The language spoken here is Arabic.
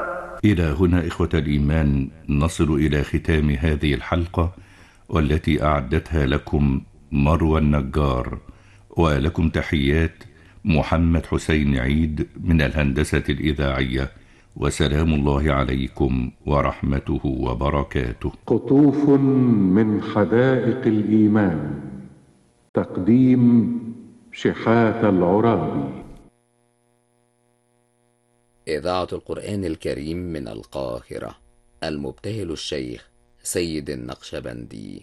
إلى هنا إخوة الإيمان نصل إلى ختام هذه الحلقة، والتي أعدتها لكم مروى النجار، ولكم تحيات محمد حسين عيد من الهندسة الإذاعية، وسلام الله عليكم ورحمته وبركاته. قطوف من حدائق الإيمان، تقديم شحاتة العرابي. إذاعة القرآن الكريم من القاهرة، المبتهل الشيخ سيد النقشبندي.